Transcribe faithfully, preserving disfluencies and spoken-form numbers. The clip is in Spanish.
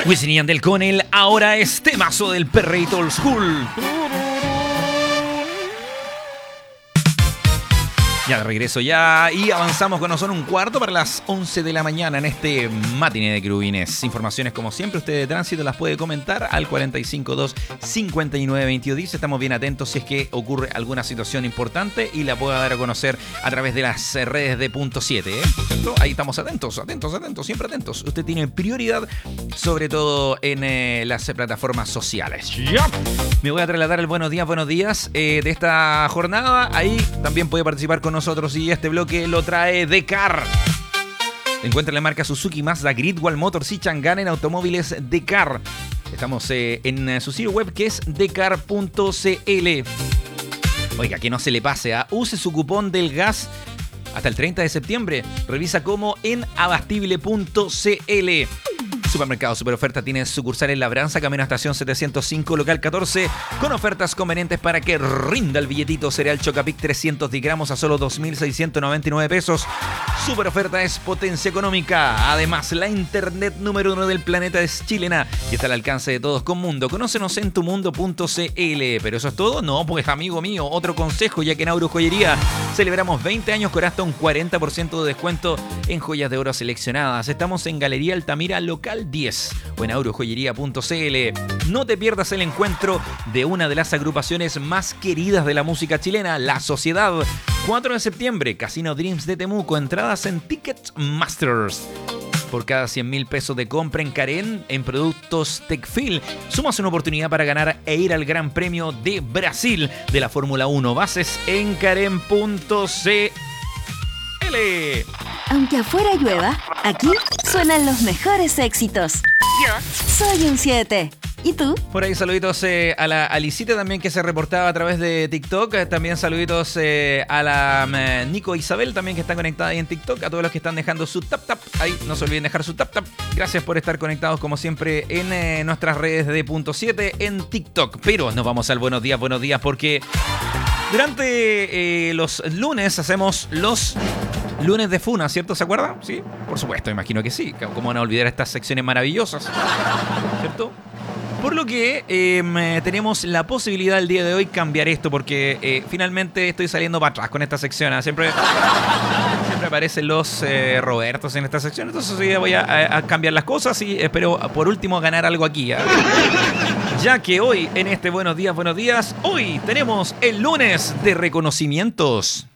Wisin y Yandel con el ahora es temazo del perreíto old school. Ya de regreso ya y avanzamos con son un cuarto para las once de la mañana en este matiné de querubines. Informaciones como siempre, usted de tránsito las puede comentar al cuarenta y cinco dos cincuenta y nueve veintidós diez. Estamos bien atentos si es que ocurre alguna situación importante y la pueda dar a conocer a través de las redes de Punto siete. ¿eh? Ahí estamos atentos, atentos, atentos, siempre atentos. Usted tiene prioridad sobre todo en eh, las plataformas sociales. Ya. Me voy a trasladar el buenos días, buenos días eh, de esta jornada. Ahí también puede participar con nosotros y este bloque lo trae Decar. Encuentra la marca Suzuki, Mazda, Gridwall Motors y Chang'an en automóviles Decar. Estamos eh, en su sitio web que es decar punto cl. Oiga, que no se le pase, ¿eh? Use su cupón del gas hasta el treinta de septiembre. Revisa cómo en abastible punto cl. Supermercado Superoferta tiene sucursal en Labranza, camino a estación setecientos cinco, local catorce, con ofertas convenientes para que rinda el billetito. Cereal Chocapic trescientos diez gramos a solo dos mil seiscientos noventa y nueve pesos. Superoferta es potencia económica. Además, la internet número uno del planeta es chilena y está al alcance de todos con Mundo. Conócenos en tumundo punto cl. ¿Pero eso es todo? No, pues amigo mío, otro consejo, ya que en Auro Joyería celebramos veinte años con hasta un cuarenta por ciento de descuento en joyas de oro seleccionadas. Estamos en Galería Altamira, local diez o en aurojoyería punto cl. No te pierdas el encuentro de una de las agrupaciones más queridas de la música chilena, La Sociedad. cuatro de septiembre, Casino Dreams de Temuco, entradas en Ticketmasters. Por cada cien mil pesos de compra en Karen en productos Tecfil, sumas una oportunidad para ganar e ir al Gran Premio de Brasil de la Fórmula uno. Bases en karen punto cl. Aunque afuera llueva, aquí suenan los mejores éxitos. Yo soy un siete. ¿Y tú? Por ahí saluditos eh, a la Alicita también, que se reportaba a través de TikTok. Eh, también saluditos eh, a la eh, Nico Isabel también, que está conectada ahí en TikTok. A todos los que están dejando su tap tap. Ahí no se olviden dejar su tap tap. Gracias por estar conectados como siempre en eh, nuestras redes de Punto siete en TikTok. Pero nos vamos al buenos días, buenos días, porque durante eh, los lunes hacemos los lunes de Funa, ¿cierto? ¿Se acuerdan? Sí, por supuesto, imagino que sí. ¿Cómo van a olvidar estas secciones maravillosas? ¿Cierto? Por lo que eh, tenemos la posibilidad el día de hoy cambiar esto, porque eh, finalmente estoy saliendo para atrás con esta sección. ¿eh? Siempre, siempre aparecen los eh, Robertos en esta sección, entonces hoy voy a, a cambiar las cosas y espero por último ganar algo aquí. ¿eh? Ya que hoy, en este Buenos Días, Buenos Días, hoy tenemos el lunes de reconocimientos.